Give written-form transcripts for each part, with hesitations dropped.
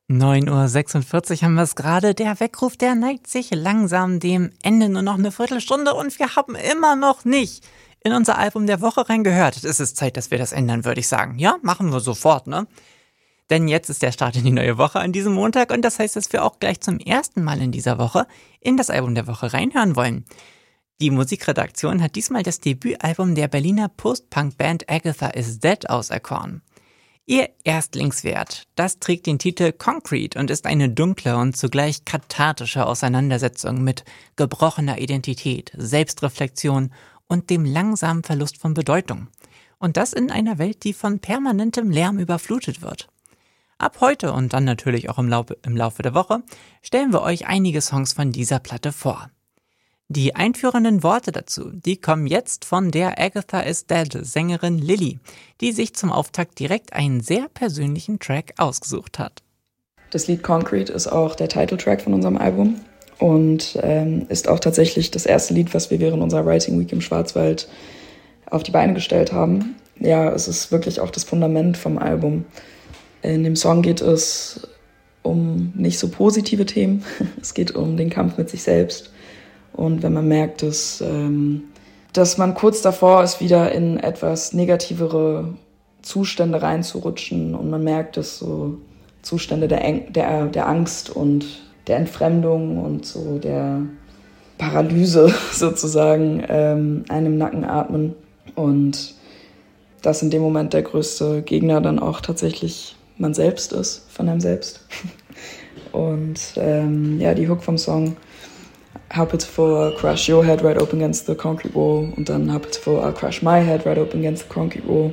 9:46 Uhr haben wir es gerade. Der Weckruf, der neigt sich langsam dem Ende. Nur noch eine Viertelstunde und wir haben immer noch nicht in unser Album der Woche reingehört. Es ist Zeit, dass wir das ändern, würde ich sagen. Ja, machen wir sofort, ne? Denn jetzt ist der Start in die neue Woche an diesem Montag und das heißt, dass wir auch gleich zum ersten Mal in dieser Woche in das Album der Woche reinhören wollen. Die Musikredaktion hat diesmal das Debütalbum der Berliner Post-Punk-Band Agatha is Dead auserkoren. Ihr Erstlingswerk, das trägt den Titel Concrete und ist eine dunkle und zugleich kathartische Auseinandersetzung mit gebrochener Identität, Selbstreflexion und dem langsamen Verlust von Bedeutung. Und das in einer Welt, die von permanentem Lärm überflutet wird. Ab heute und dann natürlich auch im Laufe der Woche stellen wir euch einige Songs von dieser Platte vor. Die einführenden Worte dazu, die kommen jetzt von der Agatha is Dead Sängerin Lilly, die sich zum Auftakt direkt einen sehr persönlichen Track ausgesucht hat. Das Lied Concrete ist auch der Titeltrack von unserem Album und ist auch tatsächlich das erste Lied, was wir während unserer Writing Week im Schwarzwald auf die Beine gestellt haben. Ja, es ist wirklich auch das Fundament vom Album. In dem Song geht es um nicht so positive Themen. Es geht um den Kampf mit sich selbst. Und wenn man merkt, dass man kurz davor ist, wieder in etwas negativere Zustände reinzurutschen und man merkt, dass so Zustände der Angst und der Entfremdung und so der Paralyse sozusagen einem im Nacken atmen und dass in dem Moment der größte Gegner dann auch tatsächlich man selbst ist, von einem selbst. Und die Hook vom Song: How pitiful, I'll crush your head right open against the concrete wall. Und dann how pitiful, I'll crush my head right open against the concrete wall.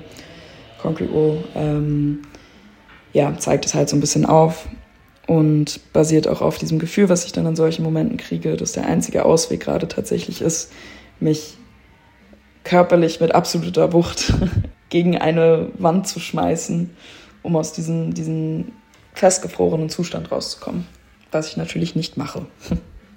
Zeigt es halt so ein bisschen auf und basiert auch auf diesem Gefühl, was ich dann in solchen Momenten kriege, dass der einzige Ausweg gerade tatsächlich ist, mich körperlich mit absoluter Wucht gegen eine Wand zu schmeißen, um aus diesem festgefrorenen Zustand rauszukommen. Was ich natürlich nicht mache.